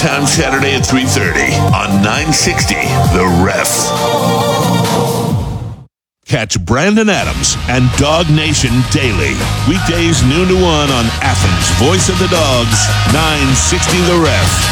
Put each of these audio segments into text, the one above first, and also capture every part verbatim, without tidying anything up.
Town Saturday at three thirty on nine sixty The Ref. Catch Brandon Adams and Dog Nation daily. Weekdays noon to one on Athens' Voice of the Dogs, nine sixty The Ref.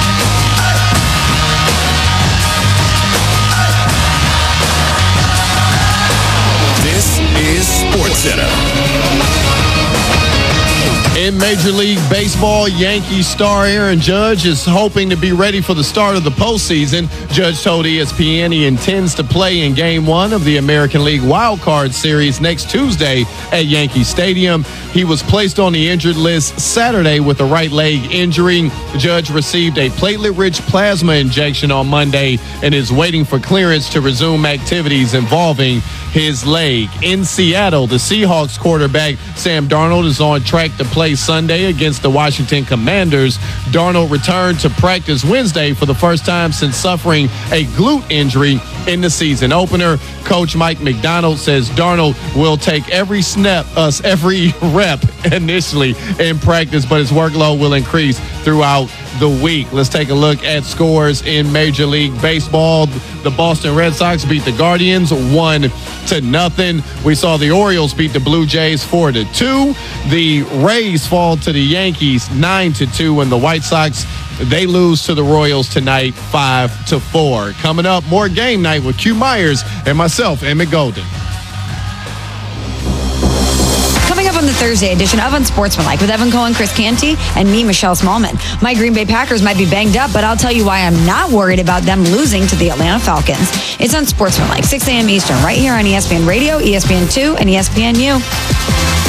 This is SportsCenter. In Major League Baseball, Yankees star Aaron Judge is hoping to be ready for the start of the postseason. Judge told E S P N he intends to play in Game one of the American League Wild Card Series next Tuesday at Yankee Stadium. He was placed on the injured list Saturday with a right leg injury. Judge received a platelet-rich plasma injection on Monday and is waiting for clearance to resume activities involving his leg. In Seattle, the Seahawks quarterback Sam Darnold is on track to play Sunday against the Washington Commanders. Darnold returned to practice Wednesday for the first time since suffering a glute injury in the season opener. Coach Mike McDonald says Darnold will take every snap, us every rep initially in practice, but his workload will increase throughout the week. Let's take a look at scores in Major League Baseball. The Boston Red Sox beat the Guardians one to nothing. We saw the Orioles beat the Blue Jays four to two. The Rays fall to the Yankees nine to two, and the White Sox, they lose to the Royals tonight five to four. Coming up, more game night with Q Myers and myself, Emmett Golden. Coming up on the Thursday edition of Unsportsmanlike with Evan Cohen, Chris Canty, and me, Michelle Smallman. My Green Bay Packers might be banged up, but I'll tell you why I'm not worried about them losing to the Atlanta Falcons. It's Unsportsmanlike, six a.m. Eastern, right here on E S P N Radio, E S P N two, and E S P N U.